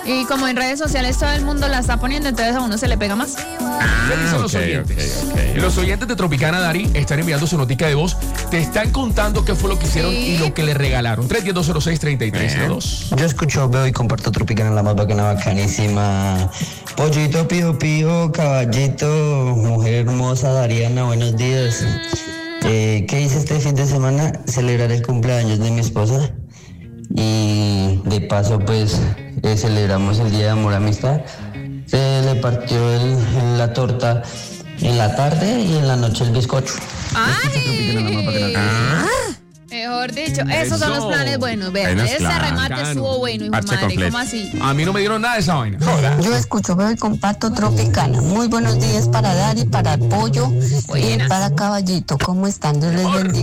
Y como en redes sociales todo el mundo la está poniendo, entonces a uno se le pega más. ¿Qué dicen los oyentes? ok. Los oyentes de Tropicana, Dari, están enviando su notica de voz. Te están contando qué fue lo que hicieron y lo que le regalaron. 310-206-3302. Yo escucho, veo y comparto Tropicana, la más bacana, bacanísima. Pollito, pijo, pijo, caballito, mujer hermosa, Dariana, buenos días. ¿Qué hice este fin de semana? Celebrar el cumpleaños de mi esposa. Y de paso, pues, celebramos el Día de Amor y Amistad. Se le partió la torta en la tarde y en la noche el bizcocho. Mejor dicho, esos son los Eso. planes buenos. Vean, Buenos ese planes. remate Bacano. estuvo bueno, hijo de Parche madre, completo. ¿cómo así? A mí no me dieron nada de esa vaina. Yo escucho, veo y comparto Tropicana. Muy buenos días para Dari, para Pollo y para Caballito. ¿Cómo están? Dios les bendiga.